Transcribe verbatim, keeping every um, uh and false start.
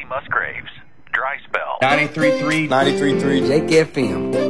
Musgraves. Dry spell. ninety-three point three ninety-three point three Jake F M.